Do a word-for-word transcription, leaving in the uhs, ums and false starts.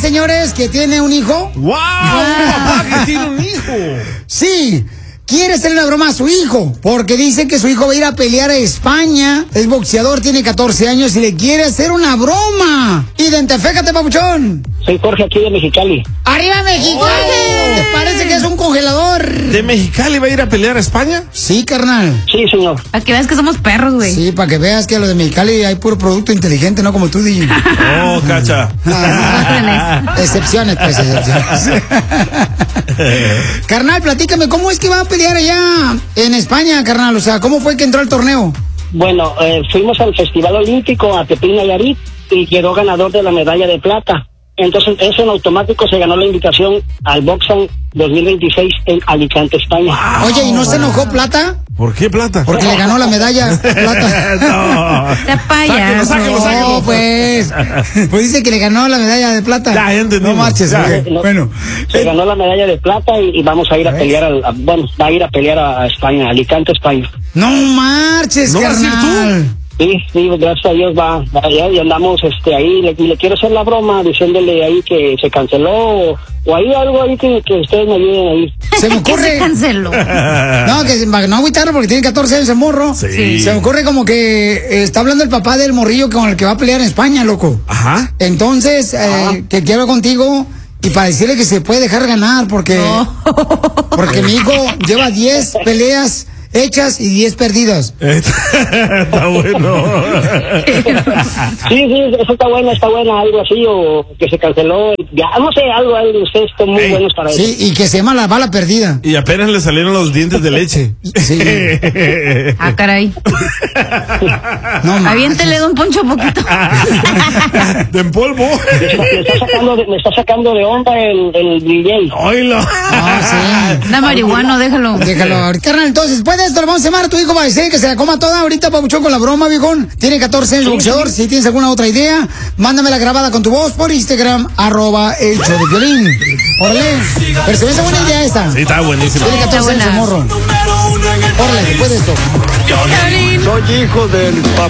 señores, que tiene un hijo. ¡Wow! Un papá que tiene un hijo. Sí. Quiere hacerle una broma a su hijo, porque dice que su hijo va a ir a pelear a España. Es boxeador, tiene catorce años y le quiere hacer una broma. Identifícate, papuchón. Soy Jorge, aquí de Mexicali. ¡Arriba, Mexicali! Oh. Parece que es un congelador. ¿De Mexicali va a ir a pelear a España? Sí, carnal. Sí, señor. Para que veas que somos perros, güey. Sí, para que veas que a los de Mexicali hay puro producto inteligente, no como tú, D J. Oh, cacha. Ah, excepciones, pues, excepciones. Carnal, platícame, ¿cómo es que va a pelear allá en España, carnal? O sea, ¿cómo fue que entró al torneo? Bueno, eh, fuimos al Festival Olímpico a Tepic, Nayarit, y quedó ganador de la medalla de plata. Entonces, eso en automático se ganó la invitación al Boxan dos mil veintiséis en Alicante, España. Wow. Oye, ¿y no se enojó Plata? ¿Por qué Plata? Porque le ganó la medalla Plata. No. Te payaso. Sáquenlo, sáquenlo, sáquenlo. No, pues. Pues dice que le ganó la medalla de plata. Ya, entendimos. No marches, Ya. okay. No, Bueno. Se ganó la medalla de plata y, y vamos a ir a pelear, al, a, bueno, va a ir a pelear a, a España, a Alicante, España. No marches, ¿No vas a ir carnal. Sí, sí, gracias a Dios va, va allá y andamos este, ahí, le, le quiero hacer la broma diciéndole ahí que se canceló o, o hay algo ahí que, que ustedes me ayuden ahí. Se me Que se ocurre. canceló. No, que para no agüitarlo porque tiene catorce años el morro. Sí. Se me ocurre como que eh, está hablando el papá del morrillo con el que va a pelear en España, loco. Ajá. Entonces, eh, que quiero hablar contigo y para decirle que se puede dejar ganar porque, No. porque mi hijo lleva diez peleas hechas y diez perdidas. Está bueno. Sí, sí, eso está bueno, está bueno, algo así, o que se canceló, ya, no sé, algo, algo, ustedes están muy Ey, buenos para eso. Sí, y que se llama la bala perdida. Y apenas le salieron los dientes de leche. Sí. Ah, caray. No manches. Aviéntele de un poncho poquito. De en polvo. Me está, me está sacando de, me está sacando de onda el, el D J. Oílo. Ah, sí. Da marihuano, déjalo. Déjalo ahorita, carnal. Entonces, después de esto, le vamos a llamar a tu hijo para decir que se la coma toda ahorita, papuchón, con la broma, viejón. Tiene catorce años, boxeador. Si tienes alguna otra idea, mándamela grabada con tu voz por Instagram, arroba el show de Piolín. Órale. Pero se me hace buena idea esta. Sí, está buenísimo. Tiene catorce años el morro. Órale, después de esto. Soy hijo del